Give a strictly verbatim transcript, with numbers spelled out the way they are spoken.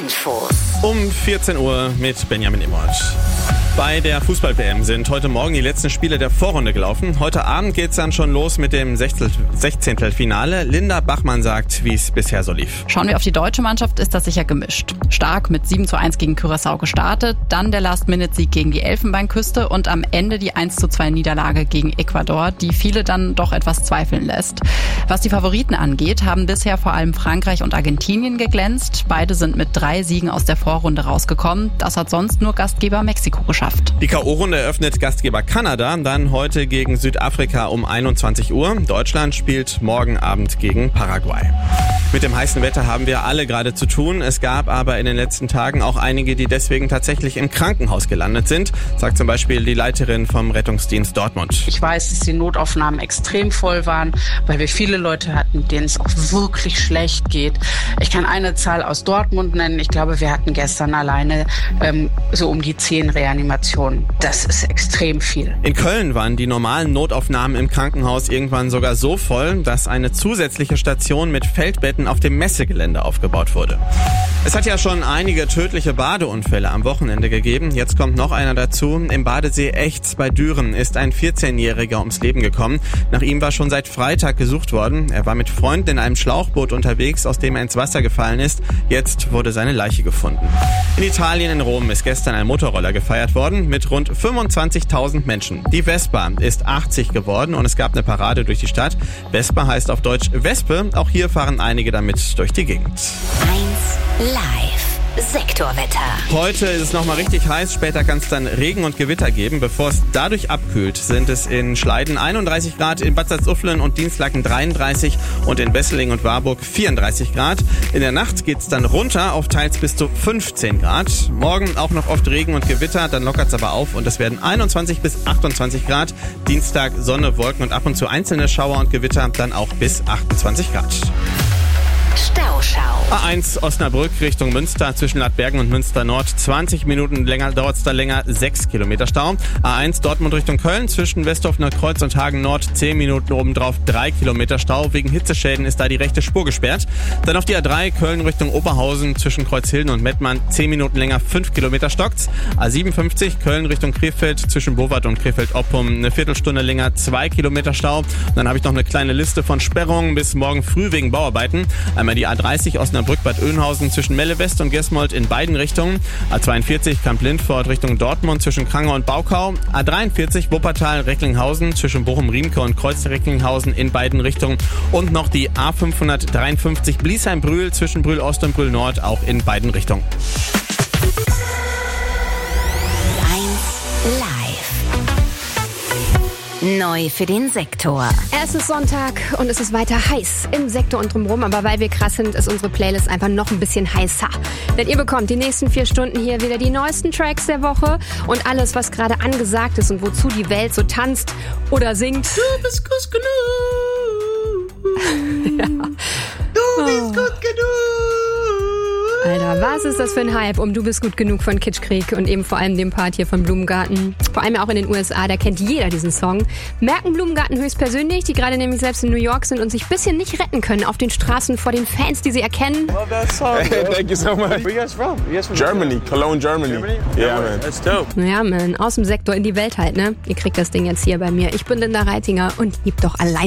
Infos. Um vierzehn Uhr mit Benjamin Immert. Bei der Fußball-W M sind heute Morgen die letzten Spiele der Vorrunde gelaufen. Heute Abend geht's dann schon los mit dem Sechzehntelfinale. Linda Bachmann sagt, wie es bisher so lief. Schauen wir auf die deutsche Mannschaft, ist das sicher gemischt. Stark mit sieben zu eins gegen Curaçao gestartet, dann der Last-Minute-Sieg gegen die Elfenbeinküste und am Ende die eins zu zwei Niederlage gegen Ecuador, die viele dann doch etwas zweifeln lässt. Was die Favoriten angeht, haben bisher vor allem Frankreich und Argentinien geglänzt. Beide sind mit drei Siegen aus der Vorrunde rausgekommen. Das hat sonst nur Gastgeber Mexiko geschafft. Die K O-Runde eröffnet Gastgeber Kanada, dann heute gegen Südafrika um einundzwanzig Uhr. Deutschland spielt morgen Abend gegen Paraguay. Mit dem heißen Wetter haben wir alle gerade zu tun. Es gab aber in den letzten Tagen auch einige, die deswegen tatsächlich im Krankenhaus gelandet sind, sagt zum Beispiel die Leiterin vom Rettungsdienst Dortmund. Ich weiß, dass die Notaufnahmen extrem voll waren, weil wir viele Leute hatten, denen es auch wirklich schlecht geht. Ich kann eine Zahl aus Dortmund nennen. Ich glaube, wir hatten gestern alleine ähm, so um die zehn Reanimationen. Das ist extrem viel. In Köln waren die normalen Notaufnahmen im Krankenhaus irgendwann sogar so voll, dass eine zusätzliche Station mit Feldbetten auf dem Messegelände aufgebaut wurde. Es hat ja schon einige tödliche Badeunfälle am Wochenende gegeben. Jetzt kommt noch einer dazu. Im Badesee Echts bei Düren ist ein vierzehnjähriger ums Leben gekommen. Nach ihm war schon seit Freitag gesucht worden. Er war mit Freunden in einem Schlauchboot unterwegs, aus dem er ins Wasser gefallen ist. Jetzt wurde seine Leiche gefunden. In Italien in Rom ist gestern ein Motorroller gefeiert worden mit rund fünfundzwanzigtausend Menschen. Die Vespa ist achtzig geworden und es gab eine Parade durch die Stadt. Vespa heißt auf Deutsch Wespe. Auch hier fahren einige damit durch die Gegend. eins Live Sektorwetter. Heute ist es nochmal richtig heiß, später kann es dann Regen und Gewitter geben. Bevor es dadurch abkühlt, sind es in Schleiden einunddreißig Grad, in Bad Salzuflen und Dienstlaken dreiunddreißig und in Wesseling und Warburg vierunddreißig Grad. In der Nacht geht es dann runter auf teils bis zu fünfzehn Grad. Morgen auch noch oft Regen und Gewitter, dann lockert es aber auf und es werden einundzwanzig bis achtundzwanzig Grad. Dienstag Sonne, Wolken und ab und zu einzelne Schauer und Gewitter, dann auch bis achtundzwanzig Grad. Stauschau. A eins Osnabrück Richtung Münster zwischen Ladbergen und Münster Nord. zwanzig Minuten länger dauert es da länger, sechs Kilometer Stau. A eins Dortmund Richtung Köln zwischen Westhofener Kreuz und Hagen Nord, zehn Minuten obendrauf, drei Kilometer Stau. Wegen Hitzeschäden ist da die rechte Spur gesperrt. Dann auf die A drei Köln Richtung Oberhausen zwischen Kreuzhilden und Mettmann, zehn Minuten länger, fünf Kilometer stockt's. A siebenundfünfzig Köln Richtung Krefeld zwischen Bowart und Krefeld-Oppum, eine Viertelstunde länger, zwei Kilometer Stau. Und dann habe ich noch eine kleine Liste von Sperrungen bis morgen früh wegen Bauarbeiten. Einmal die A dreißig Osnabrück Bad Oeynhausen zwischen Melle West und Gesmold in beiden Richtungen. A zweiundvierzig Kamp-Lindfort Richtung Dortmund zwischen Kranger und Baukau. A dreiundvierzig Wuppertal Recklinghausen zwischen Bochum-Riemke und Kreuz-Recklinghausen in beiden Richtungen. Und noch die A fünfhundertdreiundfünfzig Bliesheim-Brühl zwischen Brühl Ost und Brühl Nord auch in beiden Richtungen. eins Live. Neu für den Sektor. Es ist Sonntag und es ist weiter heiß im Sektor und drumherum, aber weil wir krass sind, ist unsere Playlist einfach noch ein bisschen heißer. Denn ihr bekommt die nächsten vier Stunden hier wieder die neuesten Tracks der Woche und alles, was gerade angesagt ist und wozu die Welt so tanzt oder singt. Du bist gut genug. Ja. Du bist gut genug. Alter, was ist das für ein Hype um Du bist gut genug von Kitschkrieg und eben vor allem dem Part hier von Blumengarten. Vor allem auch in den U S A, da kennt jeder diesen Song. Merken Blumengarten höchstpersönlich, die gerade nämlich selbst in New York sind und sich ein bisschen nicht retten können auf den Straßen vor den Fans, die sie erkennen. Love that song, hey, thank you so much. Where you guys from? You guys from Germany, Cologne, Germany. Germany? Yeah, man. That's dope. Ja, man, aus dem Sektor in die Welt halt, ne? Ihr kriegt das Ding jetzt hier bei mir. Ich bin Linda Reitinger und lieb doch allein.